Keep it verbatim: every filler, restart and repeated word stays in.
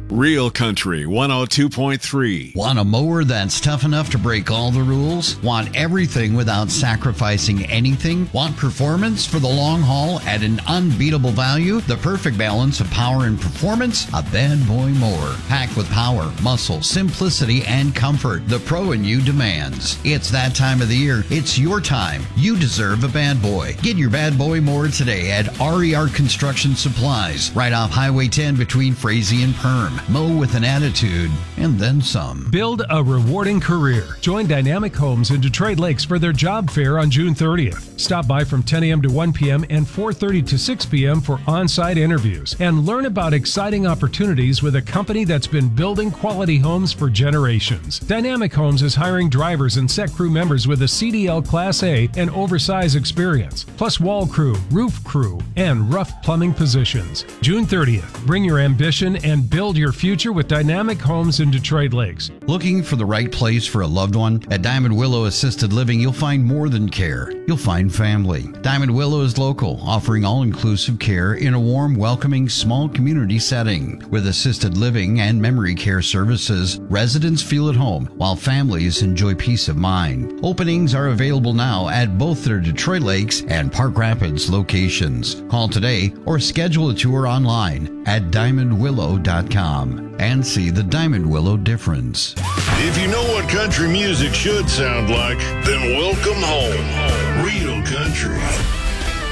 Real Country one oh two point three. Want a mower that's tough enough to break all the rules? Want everything without sacrificing anything? Want performance for the long haul at an unbeatable value? The perfect balance of power and performance? A Bad Boy mower. Packed with power, muscle, simplicity, and comfort the pro in you demands. It's that time of the year. It's your time. You deserve a Bad Boy. Get your Bad Boy mower today at R E R Construction Supplies, right off Highway ten between Frazee and Perm. Mow with an attitude, and then some. Build a rewarding career. Join Dynamic Homes in Detroit Lakes for their job fair on June thirtieth. Stop by from ten a.m. to one p.m. and four thirty to six p.m. for on-site interviews and learn about exciting opportunities with a company that's been building quality homes for generations. Dynamic Homes is hiring drivers and set crew members with a C D L Class A and oversize experience, plus wall crew, roof crew, and rough plumbing positions. June thirtieth. Bring your ambition and build your future with Dynamic Homes in Detroit Lakes. Looking for the right place for a loved one? At Diamond Willow Assisted Living, you'll find more than care. You'll find family. Diamond Willow is local, offering all-inclusive care in a warm, welcoming, small community setting. With assisted living and memory care services, residents feel at home, while families enjoy peace of mind. Openings are available now at both their Detroit Lakes and Park Rapids locations. Call today or schedule a tour online at diamond willow dot com and see the Diamond Willow difference. If you know what country music should sound like, then welcome home. Real Country.